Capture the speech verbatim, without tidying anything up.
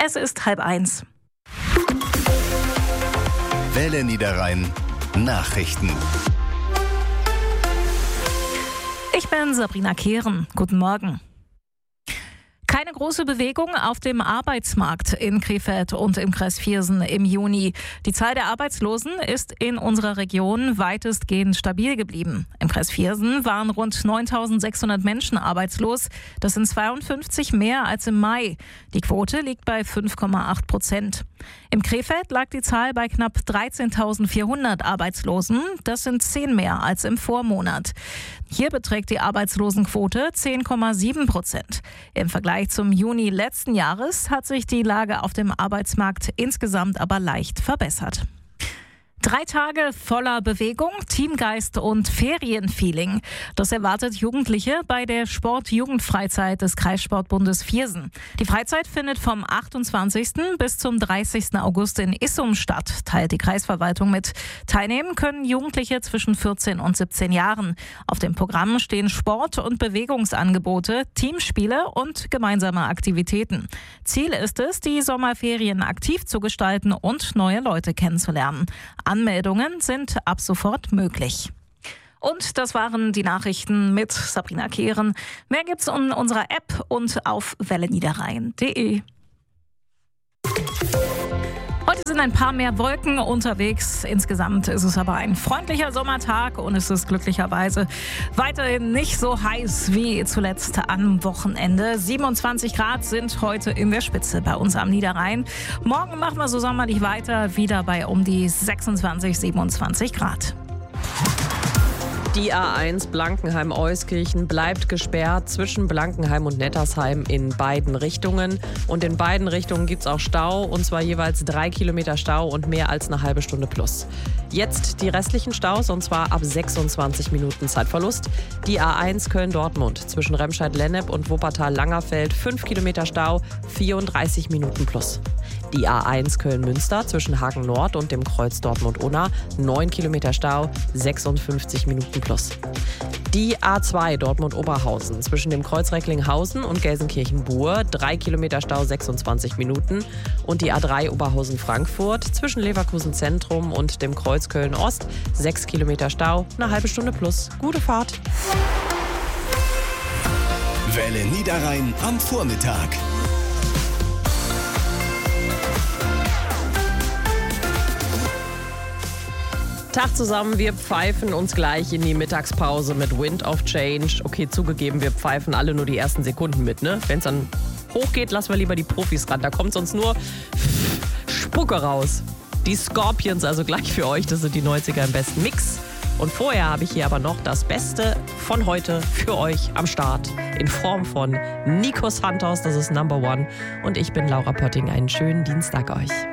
Es ist halb eins. Welle Niederrhein Nachrichten. Ich bin Sabrina Kehren. Guten Morgen. Keine große Bewegung auf dem Arbeitsmarkt in Krefeld und im Kreis Viersen im Juni. Die Zahl der Arbeitslosen ist in unserer Region weitestgehend stabil geblieben. Im Kreis Viersen waren rund neuntausendsechshundert Menschen arbeitslos. Das sind zweiundfünfzig mehr als im Mai. Die Quote liegt bei fünf Komma acht Prozent. Im Krefeld lag die Zahl bei knapp dreizehntausendvierhundert Arbeitslosen. Das sind zehn mehr als im Vormonat. Hier beträgt die Arbeitslosenquote zehn Komma sieben Prozent. Im Vergleich zum Juni letzten Jahres hat sich die Lage auf dem Arbeitsmarkt insgesamt aber leicht verbessert. Drei Tage voller Bewegung, Teamgeist und Ferienfeeling. Das erwartet Jugendliche bei der Sport-Jugendfreizeit des Kreissportbundes Viersen. Die Freizeit findet vom achtundzwanzigsten bis zum dreißigsten August in Issum statt, teilt die Kreisverwaltung mit. Teilnehmen können Jugendliche zwischen vierzehn und siebzehn Jahren. Auf dem Programm stehen Sport- und Bewegungsangebote, Teamspiele und gemeinsame Aktivitäten. Ziel ist es, die Sommerferien aktiv zu gestalten und neue Leute kennenzulernen. Anmeldungen sind ab sofort möglich. Und das waren die Nachrichten mit Sabrina Kehren. Mehr gibt's in unserer App und auf welle niederrhein punkt de. Heute sind ein paar mehr Wolken unterwegs. Insgesamt ist es aber ein freundlicher Sommertag und es ist glücklicherweise weiterhin nicht so heiß wie zuletzt am Wochenende. siebenundzwanzig Grad sind heute in der Spitze bei uns am Niederrhein. Morgen machen wir so sommerlich weiter, wieder bei um die sechsundzwanzig, siebenundzwanzig Grad. Die A eins Blankenheim-Euskirchen bleibt gesperrt zwischen Blankenheim und Nettersheim in beiden Richtungen. Und in beiden Richtungen gibt es auch Stau, und zwar jeweils drei Kilometer Stau und mehr als eine halbe Stunde plus. Jetzt die restlichen Staus, und zwar ab sechsundzwanzig Minuten Zeitverlust. Die A eins Köln-Dortmund zwischen Remscheid-Lennep und Wuppertal-Langerfeld fünf Kilometer Stau, vierunddreißig Minuten plus. Die A eins Köln-Münster zwischen Hagen-Nord und dem Kreuz Dortmund-Unna neun Kilometer Stau, sechsundfünfzig Minuten plus. Die A zwei Dortmund-Oberhausen zwischen dem Kreuz Recklinghausen und Gelsenkirchen-Buhr drei Kilometer Stau, sechsundzwanzig Minuten. Und die A drei Oberhausen-Frankfurt zwischen Leverkusen Zentrum und dem Kreuz Köln-Ost sechs Kilometer Stau, eine halbe Stunde plus. Gute Fahrt. Welle Niederrhein am Vormittag. Tag zusammen, wir pfeifen uns gleich in die Mittagspause mit Wind of Change. Okay, zugegeben, wir pfeifen alle nur die ersten Sekunden mit, ne? Wenn es dann hochgeht, lassen wir lieber die Profis ran. Da kommt sonst nur Spucke raus. Die Scorpions also gleich für euch, das sind die neunziger im besten Mix. Und vorher habe ich hier aber noch das Beste von heute für euch am Start in Form von Nico Santos, das ist Number One. Und ich bin Laura Pötting. Einen schönen Dienstag euch.